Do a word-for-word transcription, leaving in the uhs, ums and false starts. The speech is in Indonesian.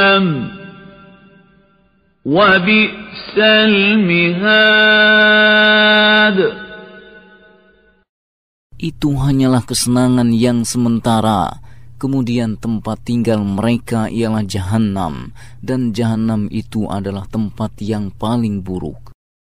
وبئس المهاد. Itu hanyalah kesenangan yang sementara. Kemudian tempat tinggal mereka ialah Jahannam, dan Jahannam itu adalah tempat yang paling buruk.